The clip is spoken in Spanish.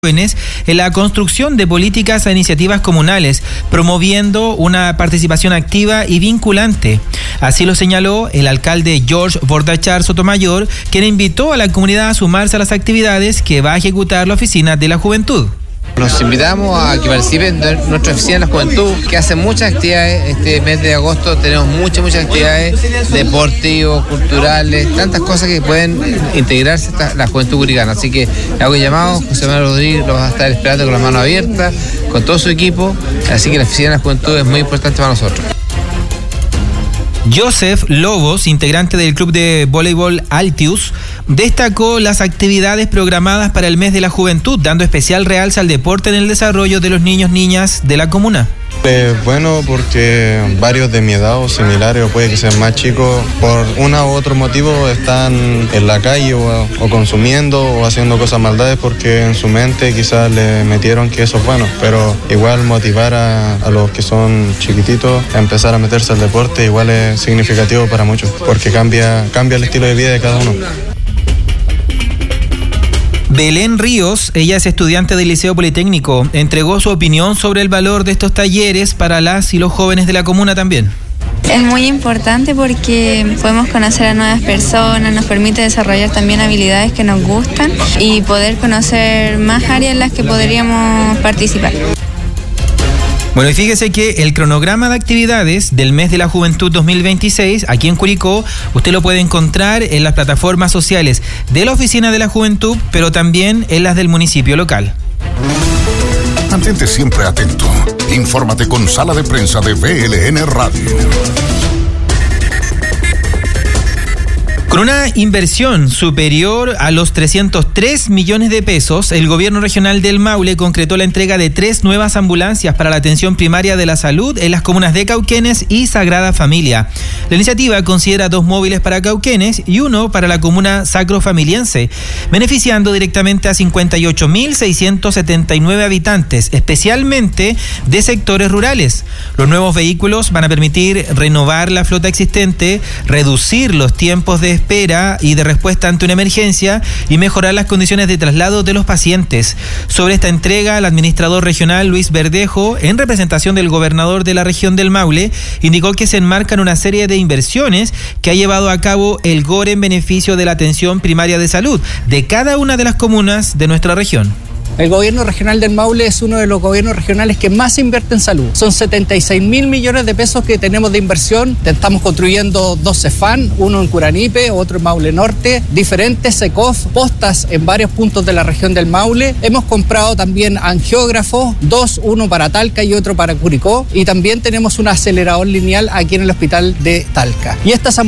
jóvenes en la construcción de políticas e iniciativas comunales, promoviendo una participación activa y vinculante. Así lo señaló el alcalde George Bordachar Sotomayor, quien invitó a la comunidad a sumarse a las actividades que va a ejecutar la Oficina de la Juventud. Los invitamos a que participen de nuestra Oficina de la Juventud, que hace muchas actividades. Este mes de agosto tenemos muchas actividades deportivas, culturales, tantas cosas que pueden integrarse a la juventud curicana. Así que hago llamado, José Manuel Rodríguez lo va a estar esperando con las manos abiertas, con todo su equipo. Así que la Oficina de la Juventud es muy importante para nosotros. Joseph Lobos, integrante del club de voleibol Altius, destacó las actividades programadas para el mes de la juventud, dando especial realce al deporte en el desarrollo de los niños y niñas de la comuna. Bueno, porque varios de mi edad o similares, o puede que sean más chicos, por uno u otro motivo están en la calle o consumiendo o haciendo cosas maldades porque en su mente quizás le metieron que eso es bueno, pero igual motivar a los que son chiquititos a empezar a meterse al deporte igual es significativo para muchos, porque cambia el estilo de vida de cada uno. Belén Ríos, ella es estudiante del Liceo Politécnico, entregó su opinión sobre el valor de estos talleres para las y los jóvenes de la comuna también. Es muy importante porque podemos conocer a nuevas personas, nos permite desarrollar también habilidades que nos gustan y poder conocer más áreas en las que podríamos participar. Bueno, y fíjese que el cronograma de actividades del mes de la juventud 2026 aquí en Curicó, usted lo puede encontrar en las plataformas sociales de la Oficina de la Juventud, pero también en las del municipio local. Mantente siempre atento. Infórmate con Sala de Prensa de VLN Radio. Con una inversión superior a los 303 millones de pesos, el gobierno regional del Maule concretó la entrega de 3 nuevas ambulancias para la atención primaria de la salud en las comunas de Cauquenes y Sagrada Familia. La iniciativa considera 2 móviles para Cauquenes y 1 para la comuna sacrofamiliense, beneficiando directamente a 58.679 habitantes, especialmente de sectores rurales. Los nuevos vehículos van a permitir renovar la flota existente, reducir los tiempos de espera y de respuesta ante una emergencia y mejorar las condiciones de traslado de los pacientes. Sobre esta entrega, el administrador regional Luis Verdejo, en representación del gobernador de la región del Maule, indicó que se enmarcan una serie de inversiones que ha llevado a cabo el GORE en beneficio de la atención primaria de salud de cada una de las comunas de nuestra región. El gobierno regional del Maule es uno de los gobiernos regionales que más invierte en salud. Son 76.000 millones de pesos que tenemos de inversión. Estamos construyendo 2 CEFAN, uno en Curanipe, otro en Maule Norte, diferentes SECOF, postas en varios puntos de la región del Maule. Hemos comprado también angiógrafos, 2, uno para Talca y otro para Curicó. Y también tenemos un acelerador lineal aquí en el hospital de Talca. Y estas